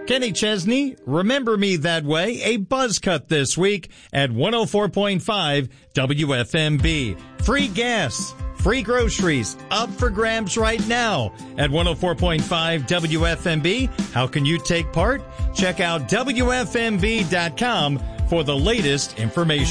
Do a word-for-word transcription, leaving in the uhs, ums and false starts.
Kenny Chesney, Remember Me That Way, a buzz cut this week at one oh four point five W F M B. Free gas, free groceries, up for grabs right now at one oh four point five W F M B. How can you take part? Check out W F M B dot com for the latest information.